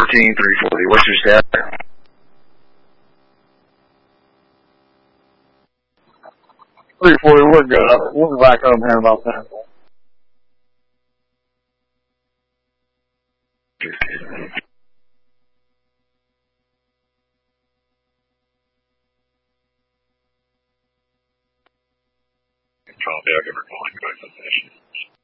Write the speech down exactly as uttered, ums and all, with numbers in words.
fourteen, three forty. What's your stat? three forty, we're good. We'll be back up here in about ten. Copy, I'll give her a call and go to the session.